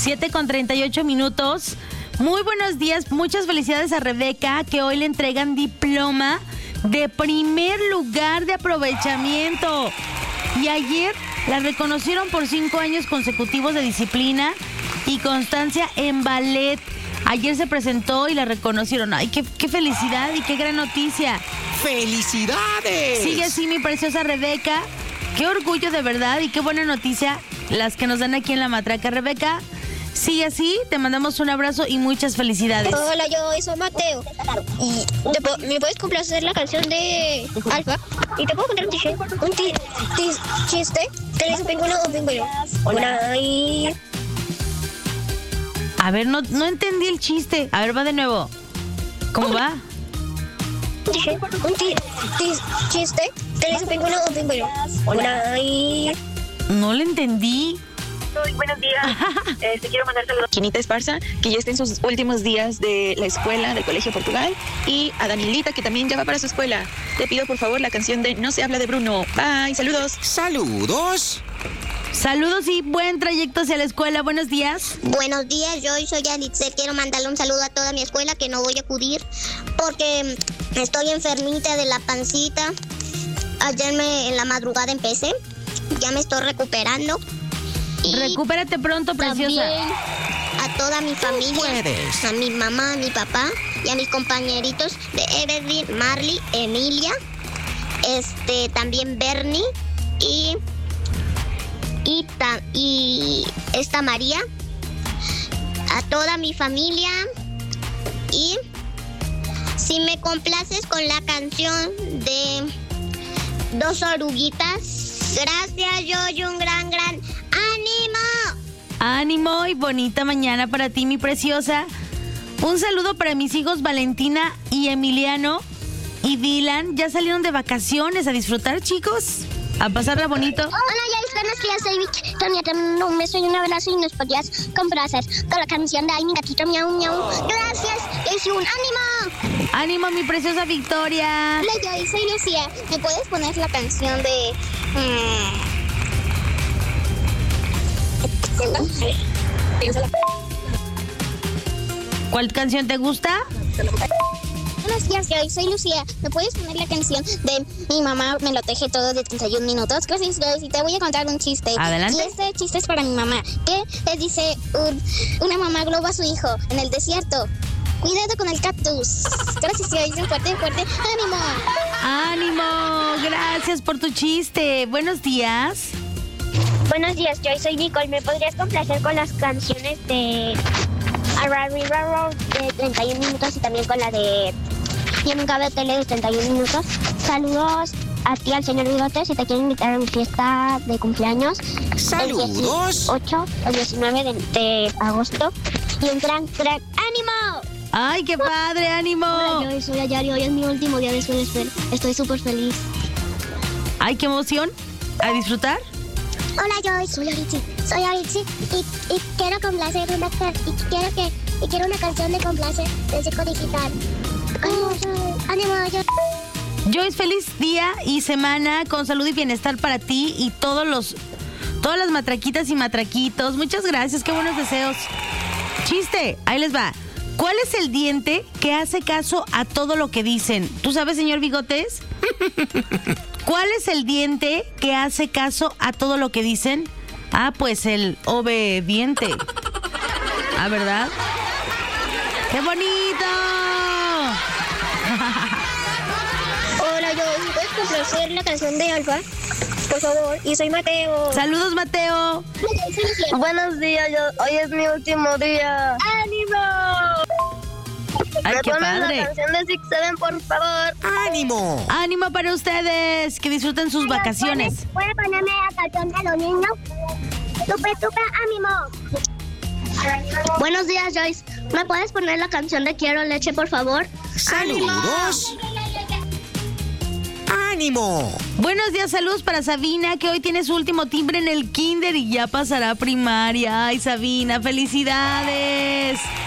7:38. Muy buenos días, muchas felicidades a Rebeca, que hoy le entregan diploma de primer lugar de aprovechamiento. Y ayer la reconocieron por 5 años consecutivos de disciplina y constancia en ballet. Ayer se presentó y la reconocieron. ¡Ay, qué felicidad y qué gran noticia! ¡Felicidades! Sigue así, mi preciosa Rebeca. Qué orgullo de verdad y qué buena noticia las que nos dan aquí en La Matraca. Rebeca, sigue así, te mandamos un abrazo y muchas felicidades. Hola, yo soy Mateo. Y ¿me puedes complacer la canción de Alfa? Y te puedo contar un chiste que le hizo Pingüino o Pingüino. Hola, y... A ver, no entendí el chiste. A ver, va de nuevo. ¿Cómo va? Un chiste que le hizo Pingüino o Pingüino. Hola, y... No le entendí. Buenos días. Quiero mandar saludos a Chinita Esparza, que ya está en sus últimos días de la escuela del Colegio Portugal, y a Danielita, que también ya va para su escuela. Te pido por favor la canción de No se habla de Bruno. Bye, saludos. ¡Saludos! Saludos y buen trayecto hacia la escuela. Buenos días. Buenos días, yo soy Alitzel. Quiero mandarle un saludo a toda mi escuela, que no voy a acudir porque estoy enfermita de la pancita. Ayer en la madrugada empecé, ya me estoy recuperando. Recupérate pronto, preciosa. También a toda mi familia, a mi mamá, a mi papá y a mis compañeritos de Evergreen, Marley, Emilia, también Bernie y esta María, a toda mi familia. Y si me complaces con la canción de Dos Oruguitas, gracias, yo un gran ánimo. Ánimo y bonita mañana para ti, mi preciosa. Un saludo para mis hijos Valentina y Emiliano y Dylan. Ya salieron de vacaciones a disfrutar, chicos. A pasarla bonito. Hola, ya buenos días, soy Vicky. Tonia, te mando un beso y un abrazo y nos podías complacer con la canción de Ay, mi gatito, miau, miau. Gracias, es un ánimo. Ánimo, mi preciosa Victoria. Hola, yo soy Lucía. ¿Me puedes poner la canción de... ¿Cuál canción te gusta? Buenos días, yo soy Lucía. ¿Me puedes poner la canción de Mi mamá me lo teje todo de 31 minutos? Gracias, Joyce. Y te voy a contar un chiste. Adelante. Y este chiste es para mi mamá. ¿Qué le dice una mamá globo a su hijo en el desierto? Cuidado con el cactus. Gracias, Joyce. Un fuerte, ánimo. Ánimo. Gracias por tu chiste. Buenos días. Buenos días, yo soy Nicole. ¿Me podrías complacer con las canciones de Rari Raro de 31 minutos y también con la de Yo nunca veo tele de 31 minutos? Saludos a ti, al señor Bigotes, si te quiero invitar a mi fiesta de cumpleaños. ¡Saludos! El 18 o 19 de agosto. Y un gran ánimo. ¡Ay, qué padre! ¡Ánimo! Hola, yo soy Ayari. Hoy es mi último día de escuela. Estoy súper feliz. ¡Ay, qué emoción! ¿A disfrutar? Hola, yo soy Aritzi. Y quiero complacer y quiero una canción de complacer del Circo Digital. Ánimo, yo. Joyce, feliz día y semana con salud y bienestar para ti y todas las matraquitas y matraquitos. Muchas gracias, qué buenos deseos. Chiste, ahí les va. ¿Cuál es el diente que hace caso a todo lo que dicen? ¿Tú sabes, señor Bigotes? ¿Cuál es el diente que hace caso a todo lo que dicen? Ah, pues el obediente. Ah, ¿verdad? ¡Qué bonito! Hola, yo. ¿Puedes complacer la canción de Alfa? Por favor. Y soy Mateo. Saludos, Mateo. Buenos días, hoy es mi último día. ¡Ánimo! ¡Ay, qué padre! La canción de Six Seven, por favor. ¡Ánimo! ¡Ánimo para ustedes! Que disfruten sus vacaciones. ¿Puede ponerme la canción de los niños? ¡Tupe, ánimo! Buenos días, Joyce. ¿Me puedes poner la canción de Quiero leche, por favor? ¡Saludos! ¡Ánimo! Buenos días, saludos para Sabina, que hoy tiene su último timbre en el kinder y ya pasará a primaria. ¡Ay, Sabina, felicidades!